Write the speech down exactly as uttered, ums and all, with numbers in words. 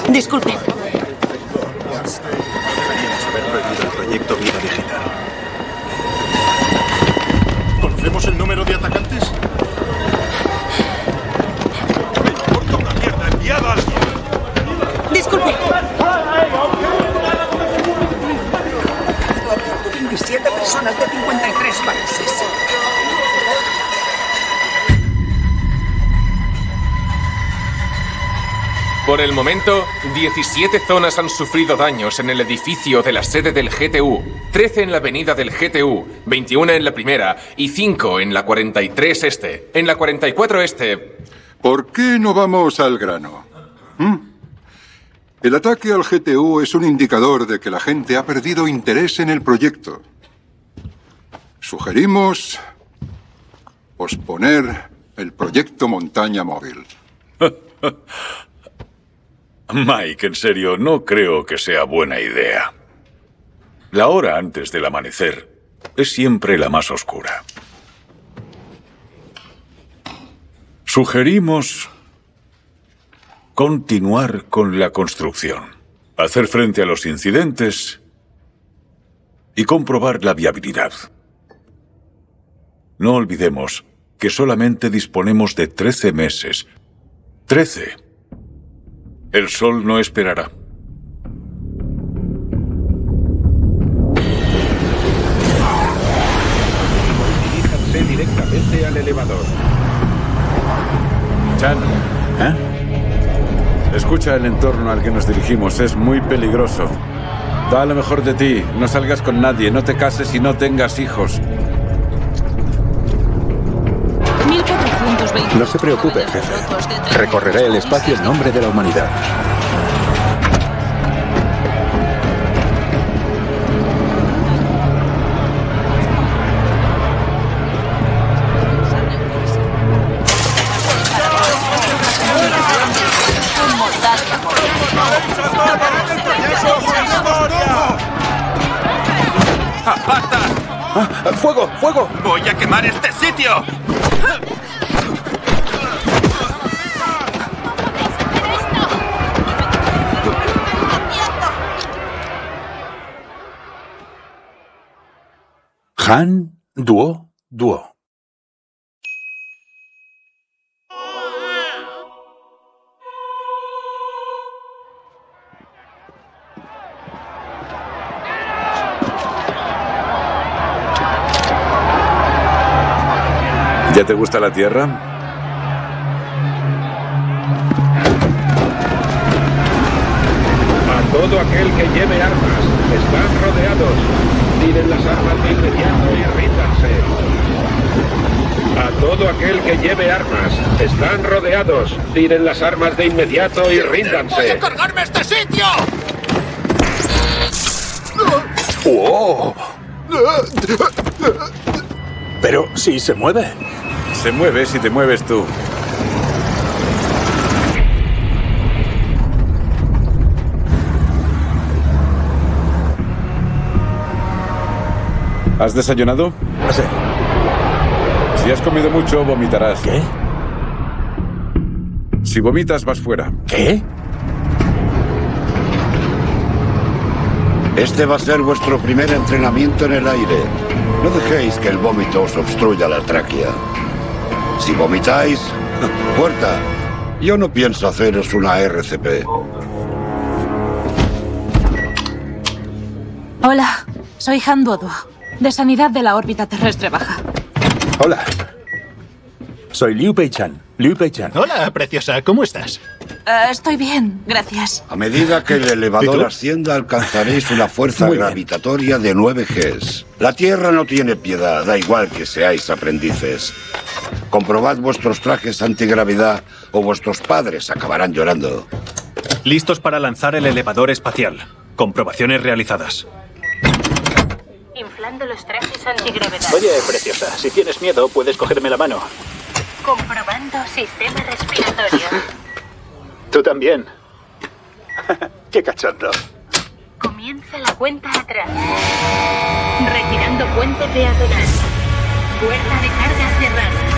Disculpen. Deberíamos haber prohibido el proyecto Vida Digital. ¿Conocemos el número de atacantes? ¡Me importa una mierda! ¡Enviad a alguien! Disculpe. veintisiete personas de cincuenta y tres países. Por el momento, diecisiete zonas han sufrido daños en el edificio de la sede del G T U, trece en la avenida del G T U, veintiuno en la primera y cinco en la cuarenta y tres Este. En la cuarenta y cuatro Este... ¿Por qué no vamos al grano? ¿Mm? El ataque al G T U es un indicador de que la gente ha perdido interés en el proyecto. Sugerimos posponer el proyecto Montaña Móvil. Mike, en serio, no creo que sea buena idea. La hora antes del amanecer es siempre la más oscura. Sugerimos continuar con la construcción, hacer frente a los incidentes y comprobar la viabilidad. No olvidemos que solamente disponemos de trece meses. ¡Trece! El sol no esperará. Diríjanse directamente al elevador. Chan, ¿eh? Escucha el entorno al que nos dirigimos, es muy peligroso. Da lo mejor de ti, no salgas con nadie, no te cases y no tengas hijos. No se preocupe, jefe. Recorreré el espacio en nombre de la humanidad. ¡Aparta! ¡Ah! ¡Fuego! ¡Fuego! ¡Voy a quemar este sitio! Han Duo Duo. ¿Ya te gusta la Tierra? A todo aquel que lleve armas, están rodeados. Tiren las armas de inmediato y ríndanse. A todo aquel que lleve armas, están rodeados. Tiren las armas de inmediato y ríndanse. ¡Voy a cargarme este sitio! ¡Oh! Pero si se mueve. Se mueve si te mueves tú. ¿Has desayunado? Sí. Si has comido mucho, vomitarás. ¿Qué? Si vomitas, vas fuera. ¿Qué? Este va a ser vuestro primer entrenamiento en el aire. No dejéis que el vómito os obstruya la tráquea. Si vomitáis, puerta. Yo no pienso haceros una R C P. Hola, soy Han Duo Duo, de Sanidad de la órbita terrestre baja. Hola. Soy Liu Pei-chan. Liu Pei-chan. Hola, preciosa. ¿Cómo estás? Uh, estoy bien, gracias. A medida que el elevador ascienda, alcanzaréis una fuerza Muy bien. gravitatoria de nueve Gs. La Tierra no tiene piedad, da igual que seáis aprendices. Comprobad vuestros trajes antigravedad o vuestros padres acabarán llorando. Listos para lanzar el elevador espacial. Comprobaciones realizadas. Inflando los trajes antigravedad. Oye, preciosa, si tienes miedo, puedes cogerme la mano. Comprobando sistema respiratorio. Tú también. Qué cachondo. Comienza la cuenta atrás. Retirando puente peatonal. Puerta de carga cerrada.